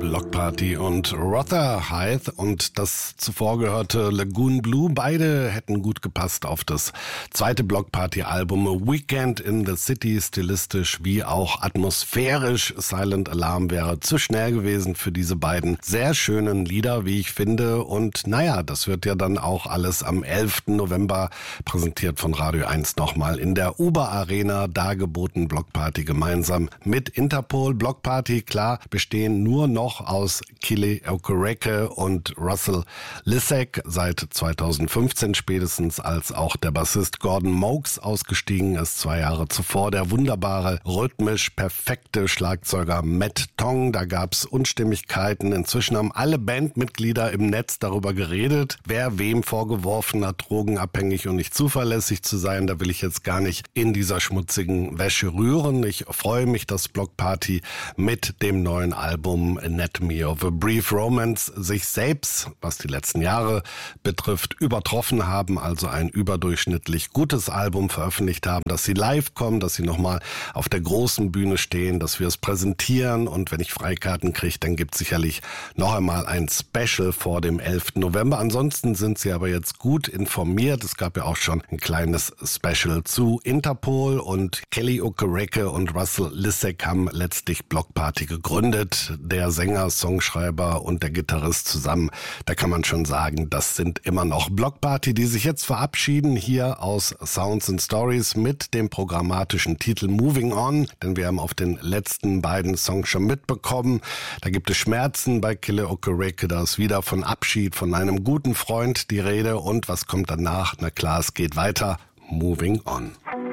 Bloc Party und Rotherhithe und das zuvor gehörte Lagoon Blue. Beide hätten gut gepasst auf das zweite Bloc Party Album Weekend in the City. Stilistisch wie auch atmosphärisch. Silent Alarm wäre zu schnell gewesen für diese beiden sehr schönen Lieder, wie ich finde. Und naja, das wird ja dann auch alles am 11. November präsentiert von Radio 1 nochmal in der Uber Arena, dargeboten Bloc Party gemeinsam mit Interpol. Bloc Party, klar, bestehen nur noch aus Kili Okereke und Russell Lissek, seit 2015 spätestens, als auch der Bassist Gordon Mokes ausgestiegen ist, 2 Jahre zuvor. Der wunderbare, rhythmisch perfekte Schlagzeuger Matt Tong. Da gab's Unstimmigkeiten. Inzwischen haben alle Bandmitglieder im Netz darüber geredet, wer wem vorgeworfen hat, drogenabhängig und nicht zuverlässig zu sein. Da will ich jetzt gar nicht in dieser schmutzigen Wäsche rühren. Ich freue mich, dass Bloc Party mit dem neuen Album Anatomy of a Brief Romance sich selbst, was die letzten Jahre betrifft, übertroffen haben, also ein überdurchschnittlich gutes Album veröffentlicht haben, dass sie live kommen, dass sie nochmal auf der großen Bühne stehen, dass wir es präsentieren, und wenn ich Freikarten kriege, dann gibt es sicherlich noch einmal ein Special vor dem 11. November. Ansonsten sind sie aber jetzt gut informiert. Es gab ja auch schon ein kleines Special zu Interpol, und Kili Okereke und Russell Lissek haben letztlich Bloc Party gegründet. Der Sänger, Songschreiber und der Gitarrist zusammen, da kann man schon sagen, das sind immer noch Bloc Party, die sich jetzt verabschieden hier aus Sounds and Stories mit dem programmatischen Titel Moving On, denn wir haben auf den letzten beiden Songs schon mitbekommen, da gibt es Schmerzen bei Kili Okereke, da ist wieder von Abschied von einem guten Freund die Rede, und was kommt danach? Na klar, es geht weiter. Moving On.